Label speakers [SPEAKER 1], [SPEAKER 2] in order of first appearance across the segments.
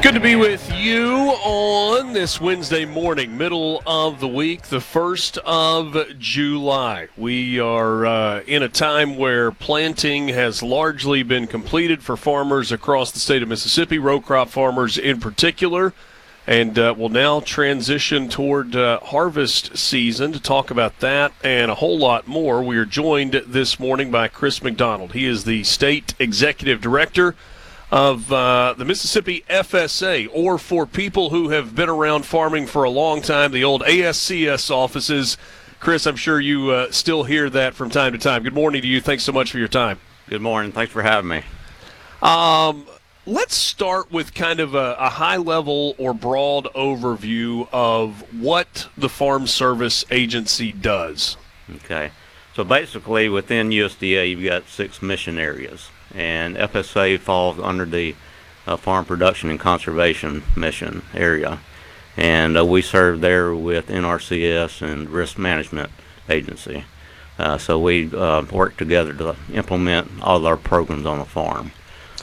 [SPEAKER 1] Good to be with you on this Wednesday morning, middle of the week, the 1st of July. We are in a time where planting has largely been completed for farmers across the state of Mississippi, row crop farmers in particular, and we'll now transition toward harvest season. To talk about that and a whole lot more, we are joined this morning by Chris McDonald. He is the State Executive Director of the Mississippi FSA, or for people who have been around farming for a long time, the old ASCS offices. Chris, I'm sure you still hear that from time to time. Good morning to you. Thanks so much for your time.
[SPEAKER 2] Good morning. Thanks for having me.
[SPEAKER 1] Let's start with kind of a high-level or broad overview of what the Farm Service Agency does.
[SPEAKER 2] Okay. So basically, within USDA, you've got 6 mission areas, and FSA falls under the Farm Production and Conservation Mission area. And we serve there with NRCS and Risk Management Agency. So we work together to implement all our programs on the farm.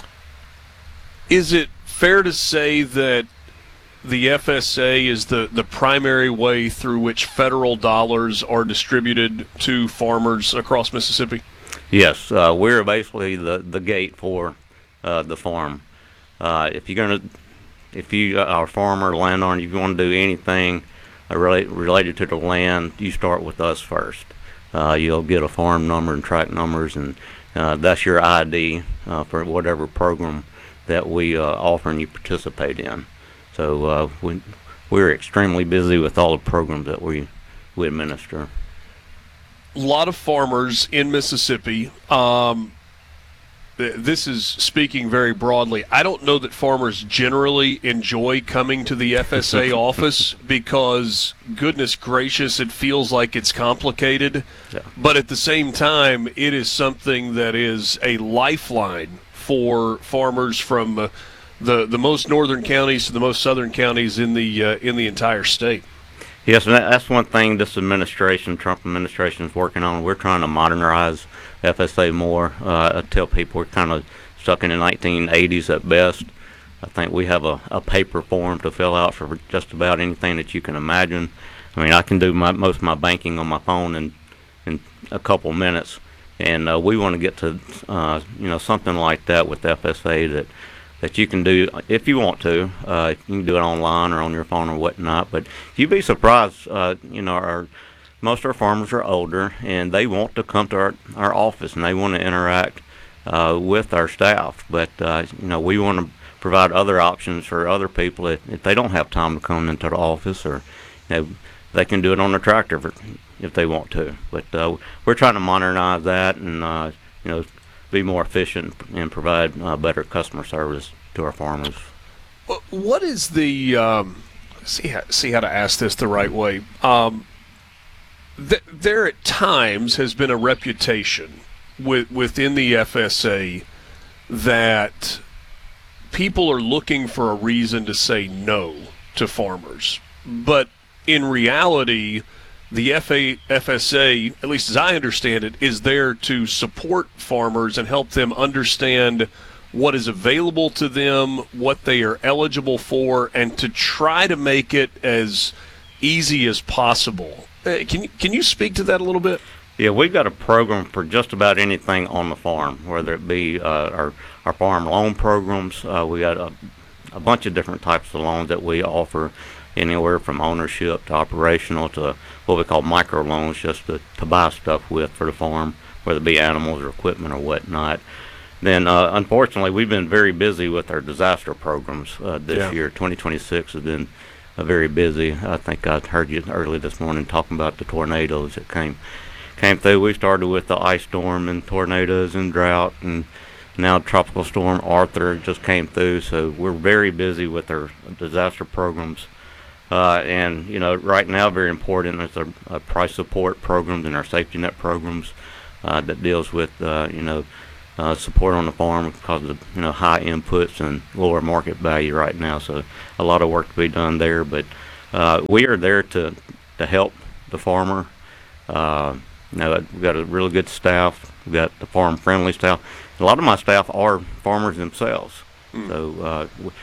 [SPEAKER 1] Is it fair to say that the FSA is the primary way through which federal dollars are distributed to farmers across Mississippi?
[SPEAKER 2] Yes, we're basically the gate for the farm. If you are a farmer, landowner, if you want to do anything related to the land, you start with us first. You'll get a farm number and track numbers, and that's your ID for whatever program that we offer and you participate in. So we're extremely busy with all the programs that we administer.
[SPEAKER 1] A lot of farmers in Mississippi, this is speaking very broadly, I don't know that farmers generally enjoy coming to the FSA office because, goodness gracious, it feels like it's complicated.
[SPEAKER 2] Yeah.
[SPEAKER 1] But at the same time, it is something that is a lifeline for farmers from the most northern counties to the most southern counties in the entire state.
[SPEAKER 2] Yes, and that's one thing this administration, Trump administration, is working on. We're trying to modernize FSA more. I tell people we're kind of stuck in the 1980s at best. I think we have a paper form to fill out for just about anything that you can imagine. I mean, I can do most of my banking on my phone in a couple minutes, and we want to get to something like that with FSA that you can do if you want to. You can do it online or on your phone or whatnot. But you'd be surprised. Most of our farmers are older, and they want to come to our office and they want to interact with our staff. But we want to provide other options for other people if they don't have time to come into the office, or they can do it on their tractor if they want to. But we're trying to modernize that and be more efficient and provide better customer service to our farmers.
[SPEAKER 1] What is the see how to ask this the right way? There at times has been a reputation within the FSA that people are looking for a reason to say no to farmers, but in reality, the FSA, at least as I understand it, is there to support farmers and help them understand what is available to them, what they are eligible for, and to try to make it as easy as possible. Can you speak to that a little bit?
[SPEAKER 2] Yeah, we've got a program for just about anything on the farm, whether it be our farm loan programs. We got a bunch of different types of loans that we offer, anywhere from ownership to operational to what we call micro loans, just to buy stuff with for the farm, whether it be animals or equipment or whatnot. Then, unfortunately, we've been very busy with our disaster programs this year. 2026 has been very busy. I think I heard you early this morning talking about the tornadoes that came through. We started with the ice storm and tornadoes and drought, and now Tropical Storm Arthur just came through. So we're very busy with our disaster programs. And right now, very important is our price support programs and our safety net programs that deals with support on the farm because of high inputs and lower market value right now. So a lot of work to be done there, but we are there to help the farmer. We've got a really good staff. We've got the farm friendly staff. A lot of my staff are farmers themselves. So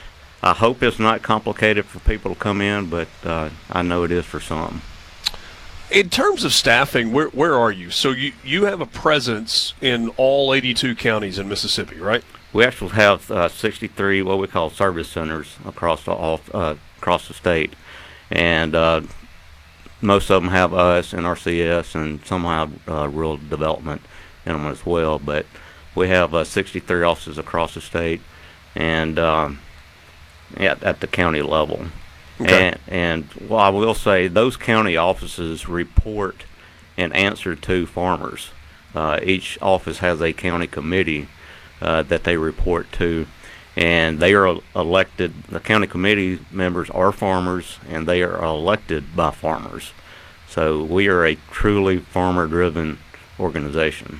[SPEAKER 2] I hope it's not complicated for people to come in, but I know it is for some.
[SPEAKER 1] In terms of staffing, where are you? So you have a presence in all 82 counties in Mississippi, right?
[SPEAKER 2] We actually have 63 what we call service centers across across the state, and most of them have us and RCS, and some have rural development in them as well. But we have 63 offices across the state, and at the county level.
[SPEAKER 1] Okay.
[SPEAKER 2] And well, I will say those county offices report and answer to farmers. Each office has a county committee that they report to, and they are elected. The county committee members are farmers, and they are elected by farmers. So we are a truly farmer-driven organization.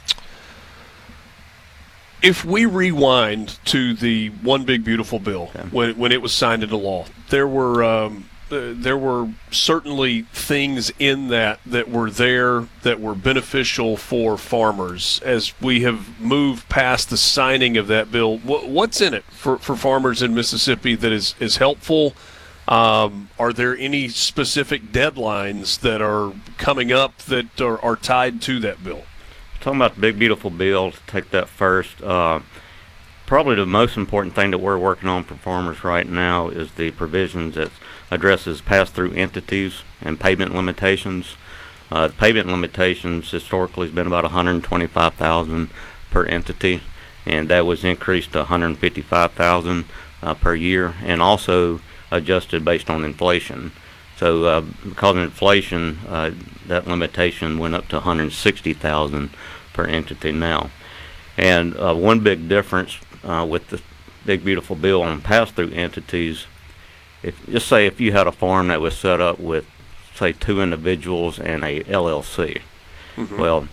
[SPEAKER 1] If we rewind to the One Big Beautiful Bill,
[SPEAKER 2] Okay.
[SPEAKER 1] when it was signed into law, there were certainly things in that were there that were beneficial for farmers. As we have moved past the signing of that bill, what's in it for farmers in Mississippi that is helpful? Are there any specific deadlines that are coming up that are tied to that bill?
[SPEAKER 2] Talking about the Big Beautiful Bill, to take that first, probably the most important thing that we're working on for farmers right now is the provisions that addresses pass-through entities and payment limitations. The payment limitations historically has been about $125,000 per entity, and that was increased to $155,000 per year, and also adjusted based on inflation. So because of inflation, that limitation went up to $160,000 per entity now. And one big difference with the Big Beautiful Bill on pass-through entities, just say if you had a farm that was set up with, say, 2 individuals and a LLC.
[SPEAKER 1] Mm-hmm.
[SPEAKER 2] Well,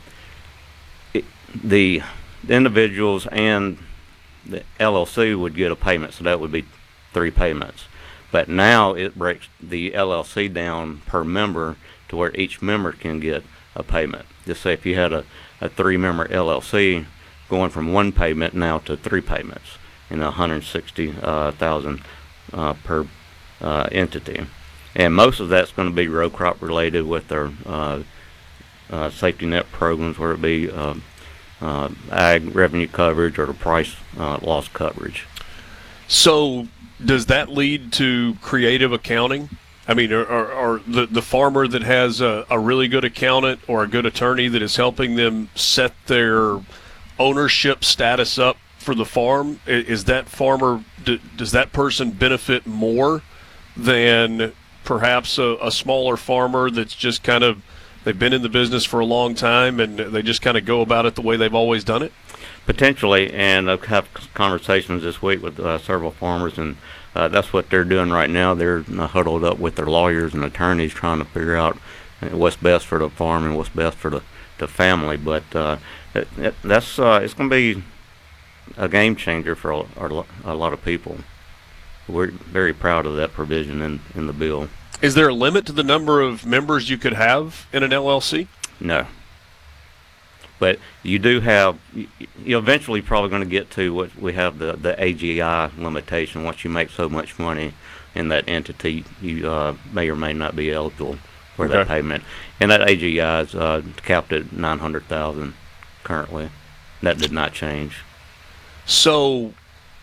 [SPEAKER 2] the individuals and the LLC would get a payment, so that would be 3 payments. But now it breaks the LLC down per member to where each member can get a payment. Just say if you had a 3-member LLC going from 1 payment now to 3 payments, and $160,000 per entity. And most of that's going to be row crop related with their safety net programs, whether it be ag revenue coverage or the price loss coverage.
[SPEAKER 1] So does that lead to creative accounting? I mean, are the farmer that has a really good accountant or a good attorney that is helping them set their ownership status up for the farm, is that farmer, does that person benefit more than perhaps a smaller farmer that's just kind of, they've been in the business for a long time and they just kind of go about it the way they've always done it?
[SPEAKER 2] Potentially, and I've had conversations this week with several farmers, and that's what they're doing right now. They're huddled up with their lawyers and attorneys trying to figure out what's best for the farm and what's best for the family. But that's it's going to be a game changer for a lot of people. We're very proud of that provision in the bill.
[SPEAKER 1] Is there a limit to the number of members you could have in an LLC?
[SPEAKER 2] No. But you do have, you're eventually probably going to get to what we have, the AGI limitation. Once you make so much money in that entity, you may or may not be eligible for that payment. And that AGI is capped at $900,000 currently. That did not change.
[SPEAKER 1] So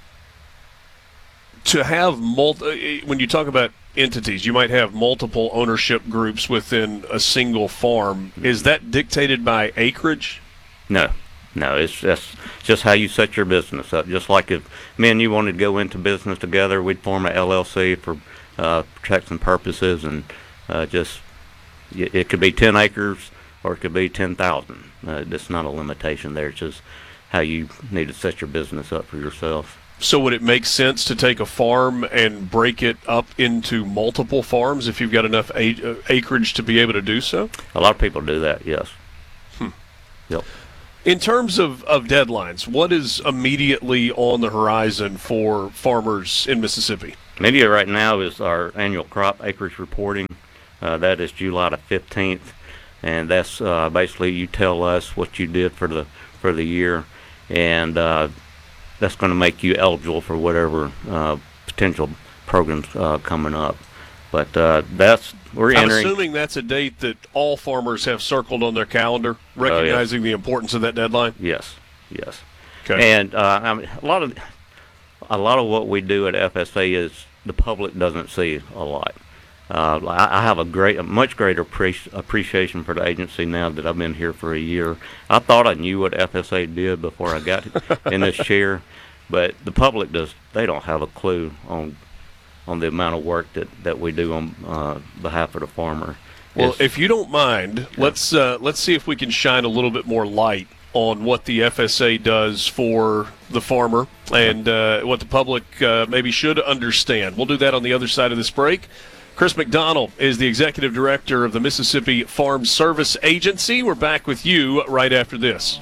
[SPEAKER 1] to have when you talk about entities, you might have multiple ownership groups within a single farm. Is that dictated by acreage?
[SPEAKER 2] No, it's just how you set your business up. Just like if me and you wanted to go into business together, we'd form a LLC for protection purposes, and it could be 10 acres or it could be 10,000. It's not a limitation there. It's just how you need to set your business up for yourself.
[SPEAKER 1] So would it make sense to take a farm and break it up into multiple farms if you've got enough acreage to be able to do so?
[SPEAKER 2] A lot of people do that, yes. Yep.
[SPEAKER 1] In terms of deadlines, what is immediately on the horizon for farmers in Mississippi?
[SPEAKER 2] Media right now is our annual crop acreage reporting. That is July the 15th, and that's basically you tell us what you did for the year, and that's going to make you eligible for whatever potential programs coming up. But we're
[SPEAKER 1] I'm
[SPEAKER 2] entering.
[SPEAKER 1] assuming that's a date that all farmers have circled on their calendar, recognizing the importance of that deadline.
[SPEAKER 2] Yes.
[SPEAKER 1] Okay.
[SPEAKER 2] And I mean, a lot of what we do at FSA is the public doesn't see a lot. I have a much greater appreciation for the agency now that I've been here for a year. I thought I knew what FSA did before I got in this chair, but the public they don't have a clue on the amount of work that we do on behalf of the farmer.
[SPEAKER 1] Well, if you don't mind, let's see if we can shine a little bit more light on what the FSA does for the farmer and what the public maybe should understand. We'll do that on the other side of this break. Chris McDonald is the executive director of the Mississippi Farm Service Agency. We're back with you right after this.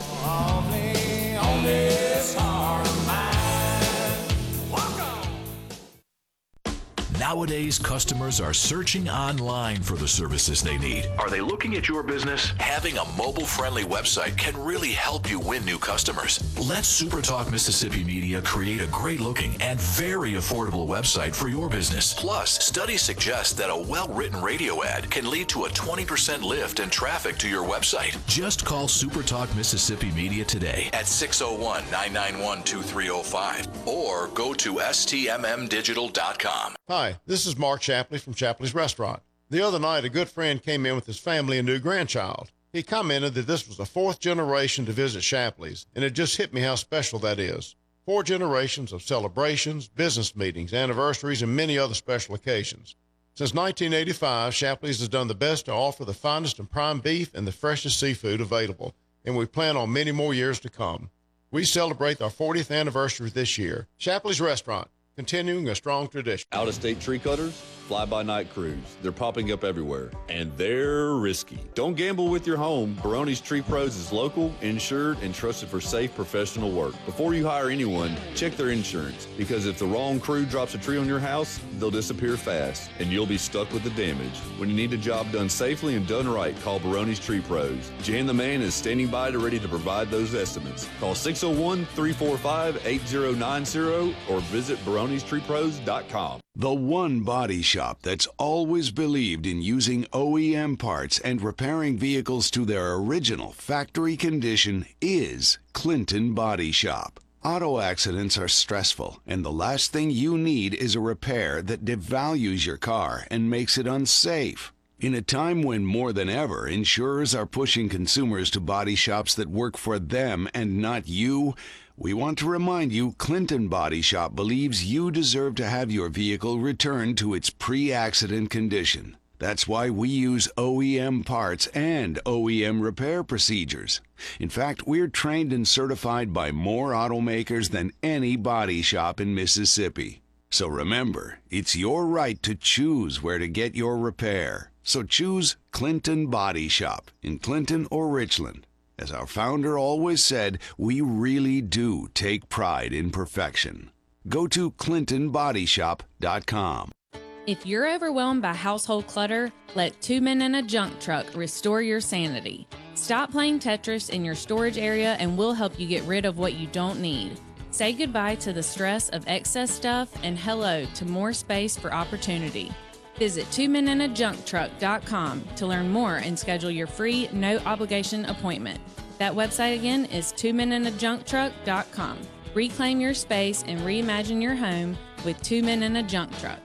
[SPEAKER 3] Nowadays, customers are searching online for the services they need. Are they looking at your business? Having a mobile-friendly website can really help you win new customers. Let SuperTalk Mississippi Media create a great-looking and very affordable website for your business. Plus, studies suggest that a well-written radio ad can lead to a 20% lift in traffic to your website. Just call SuperTalk Mississippi Media today at 601-991-2305 or go to stmmdigital.com.
[SPEAKER 4] Hi, this is Mark Shapley from Shapley's Restaurant. The other night, a good friend came in with his family and new grandchild. He commented that this was the fourth generation to visit Shapley's, and it just hit me how special that is. 4 generations of celebrations, business meetings, anniversaries, and many other special occasions. Since 1985, Shapley's has done the best to offer the finest and prime beef and the freshest seafood available, and we plan on many more years to come. We celebrate our 40th anniversary this year. Shapley's Restaurant, continuing a strong tradition.
[SPEAKER 5] Out-of-state tree cutters, fly-by-night crews. They're popping up everywhere, and they're risky. Don't gamble with your home. Baroni's Tree Pros is local, insured, and trusted for safe professional work. Before you hire anyone, check their insurance, because if the wrong crew drops a tree on your house, they'll disappear fast, and you'll be stuck with the damage. When you need a job done safely and done right, call Baroni's Tree Pros. Jan the Man is standing by ready to provide those estimates. Call 601-345-8090 or visit baronestreepros.com.
[SPEAKER 6] The one body shop that's always believed in using OEM parts and repairing vehicles to their original factory condition is Clinton Body Shop. Auto accidents are stressful, and the last thing you need is a repair that devalues your car and makes it unsafe. In a time when more than ever insurers are pushing consumers to body shops that work for them and not you, we want to remind you Clinton Body Shop believes you deserve to have your vehicle returned to its pre-accident condition. That's why we use OEM parts and OEM repair procedures. In fact, we're trained and certified by more automakers than any body shop in Mississippi. So remember, it's your right to choose where to get your repair. So choose Clinton Body Shop in Clinton or Richland. As our founder always said, we really do take pride in perfection. Go to ClintonBodyShop.com.
[SPEAKER 7] If you're overwhelmed by household clutter, let 2 Men in a Junk Truck restore your sanity. Stop playing Tetris in your storage area and we'll help you get rid of what you don't need. Say goodbye to the stress of excess stuff and hello to more space for opportunity. Visit 2meninajunktruck.com to learn more and schedule your free, no-obligation appointment. That website again is 2meninajunktruck.com. Reclaim your space and reimagine your home with 2 Men in a Junk Truck.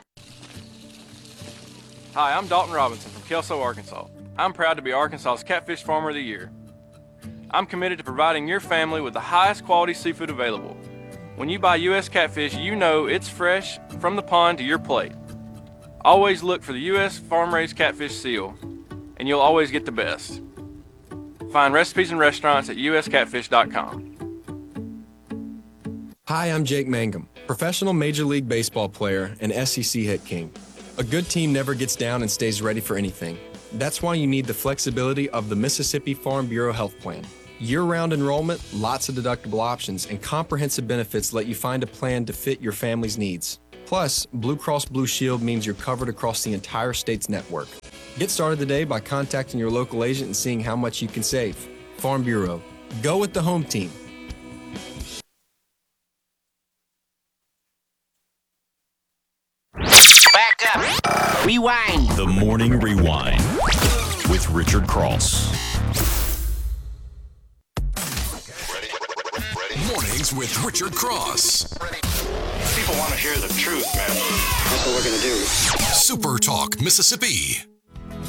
[SPEAKER 8] Hi, I'm Dalton Robinson from Kelso, Arkansas. I'm proud to be Arkansas's Catfish Farmer of the Year. I'm committed to providing your family with the highest quality seafood available. When you buy U.S. catfish, you know it's fresh from the pond to your plate. Always look for the U.S. farm-raised catfish seal, and you'll always get the best. Find recipes and restaurants at uscatfish.com.
[SPEAKER 9] Hi, I'm Jake Mangum, professional Major League Baseball player and SEC hit king. A good team never gets down and stays ready for anything. That's why you need the flexibility of the Mississippi Farm Bureau Health Plan. Year-round enrollment, lots of deductible options, and comprehensive benefits let you find a plan to fit your family's needs. Plus, Blue Cross Blue Shield means you're covered across the entire state's network. Get started today by contacting your local agent and seeing how much you can save. Farm Bureau. Go with the home team.
[SPEAKER 10] Rewind.
[SPEAKER 3] The Morning Rewind with Richard Cross.
[SPEAKER 11] Mornings with Richard Cross.
[SPEAKER 12] People want to hear the truth, man. That's what we're going to do.
[SPEAKER 11] Super Talk, Mississippi.